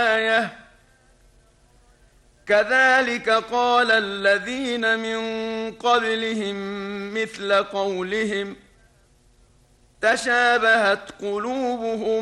آية كذلك قال الذين من قبلهم مثل قولهم تشابهت قلوبهم